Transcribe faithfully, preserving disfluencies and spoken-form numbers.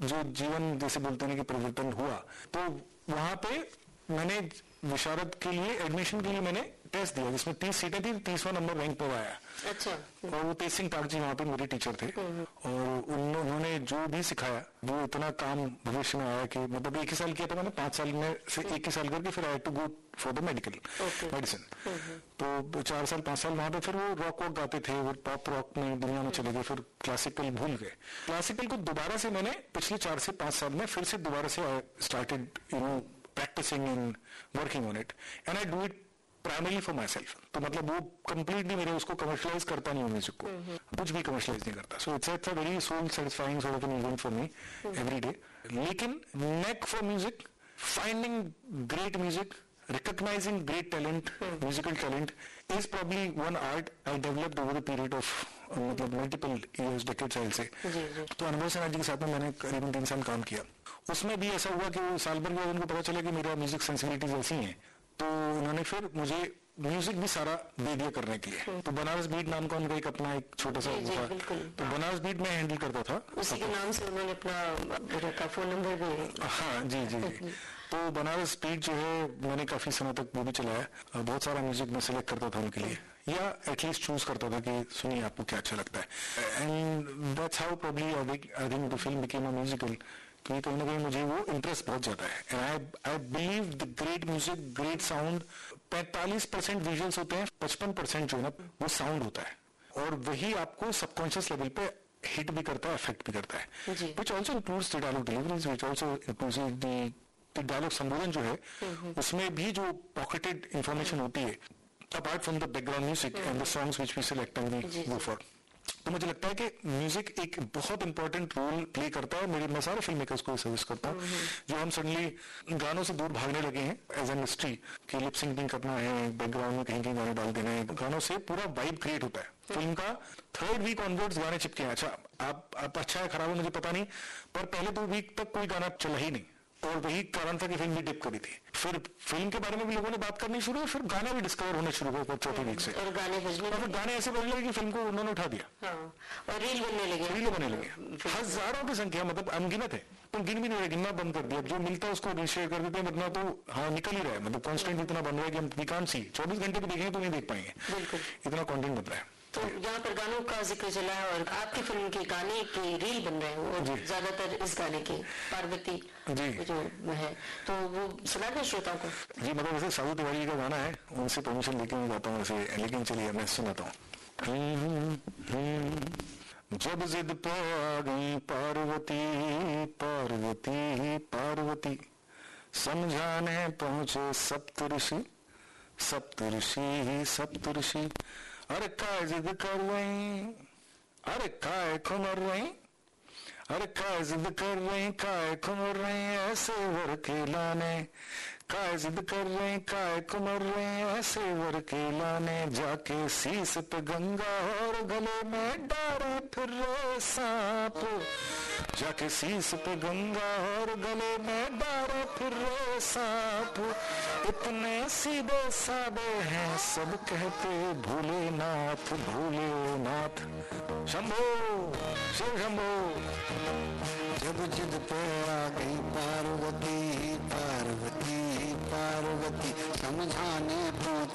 जो जीवन जैसे बोलते हैं कि परिवर्तन हुआ, तो वहां पे मैंने विशारद के लिए एडमिशन के लिए मैंने टेस्ट दिया जिसमें तीस सीटें थी, तीसवा नंबर रैंक पर आया। अच्छा। और वो तेज सिंह ताक जी वहाँ पे मेरे टीचर थे और उन्होंने जो भी सिखाया वो इतना काम भविष्य में आया कि मतलब एक ही साल किया था मैंने, पांच साल में से एक ही साल करके फिर आई to go for the medical medicine. तो चार साल पांच साल वहां पे फिर वो रॉक वॉक गाते थे, वो पॉप रॉक में दुनिया में चले गए, फिर क्लासिकल भूल गए। क्लासिकल को दोबारा से मैंने पिछले चार से पांच साल में फिर से दोबारा से started you know practicing and working on it and I do it primarily for myself। तो मतलब वो completely मेरे उसको commercialize करता नहीं हूँ म्यूजिक को, कुछ भी commercialize नहीं करता। So it's it's a very soul satisfying sort of an event for me every day। लेकिन neck for music, finding great music, recognizing great talent, musical talent is probably one art I developed over the period of uh, मतलब multiple years, decades I'll say। तो अनुभव सिन्हा जी के साथ में मैंने करीबन तीन साल काम किया। उसमें भी ऐसा हुआ कि वो साल भर के बाद उनको पता चला कि मेरा म्यूजिक सेंसिबिलिटीज ऐसी हैं, तो उन्होंने फिर मुझे म्यूजिक भी सारा दे दिया करने के लिए। तो बनारस बीट नाम का उनका एक अपना एक छोटा सा था, तो बनारस बीट में हैंडल करता था, उसी के नाम से उन्होंने अपना फोन नंबर भी। हाँ जी जी जी। तो बनारस बीट जो है मैंने काफी समय तक वो भी चलाया, बहुत सारा म्यूजिक मैं सिलेक्ट करता था उनके लिए, या एटलीस्ट चूज करता था कि सुनिए आपको क्या अच्छा लगता है। And that's how probably I think the film became a musical, क्योंकि कहीं ना कहीं मुझे वो इंटरेस्ट बहुत ज्यादा है। And I I believe the great music, great sound, पैंतालीस परसेंट विजुअल्स होते हैं, पचपन परसेंट जो है ना वो साउंड होता है, और वही आपको सबकॉन्शियस लेवल पे हिट भी करता है, इफेक्ट भी करता है। Which also includes the dialogue deliveries, which also includes the dialogue संबोधन जो है उसमें भी जो पॉकेटेड इंफॉर्मेशन होती है apart from the background music and the songs which we select and we go for. तो मुझे लगता है कि म्यूजिक एक बहुत इंपॉर्टेंट रोल प्ले करता है। मेरे मैं सारे फिल्म मेकर्स को सजेस्ट करता हूँ जो हम सडनली गानों से दूर भागने लगे हैं एज एन इंडस्ट्री, कि लिप सिंकिंग करना है, बैकग्राउंड में कहीं कहीं गाने डाल देना है, गानों से पूरा वाइब क्रिएट होता है। फिल्म का थर्ड वीक ऑनवर्ड्स गाने चिपके हैं। अच्छा आप, आप अच्छा है खराब है मुझे पता नहीं, पर पहले दो वीक तक कोई गाना चला ही नहीं, और वही कारण था कि फिल्म भी डिप करी थी। फिर फिल्म के बारे में भी लोगों ने बात करनी शुरू, फिर गाना भी डिस्कवर होने शुरू हुआ चौथे वीक से, और गाने बजने और फिर गाने ऐसे बनने लगे कि फिल्म को उन्होंने उठा दिया। हाँ, और रील बनने लगे रील बनने लगे हजारों की संख्या, मतलब अनगिनत है, तुम गिन भी नहीं रहे, गिनना बंद कर दिया, जो मिलता है उसको रीशेयर कर देते हैं, वरना तो हाँ निकल ही रहा है, मतलब कॉन्स्टेंट इतना बन रहा है कि हम वी कांट सी, चौबीस घंटे भी देखेंगे तो नहीं देख पाएंगे, इतना कॉन्टेंट बन रहा है। तो यहाँ पर गानों का जिक्र चला है और आपकी फिल्म के गाने की रील बन रहे हैं, वो ज्यादातर इस गाने की पार्वती जी जो है, तो वो सुना दे श्रोताओं को। जी मतलब वैसे साहू तिवारी का गाना है, उनसे परमिशन लेके मैं गाता हूँ वैसे, लेकिन चलिए मैं सुनाता हूँ। जब जिद पे आ गई पार्वती पार्वती पार्वती, समझाने पहुंचे सप्तऋषि सप्तऋषि सप्तऋषि, अरे काय जिद कर रही, अरे काय खुमर रही, अरे काय जिद कर रही, काय खुमर रही, ऐसे वर के लाने, काय जिद कर रही, काय खुमर रही, ऐसे वर के लाने, जाके शीस पे गंगा और गले में डारे फिर रे सांप, जाके शीस पे गंगा और गले में डारे फिर रे सांप, इतने सीधे सादे हैं सब कहते भोलेनाथ भोलेनाथ, शंभो शिव शंभो। जब जिद पे आ गई पार्वती पार्वती पार्वती, समझाने पहुंचे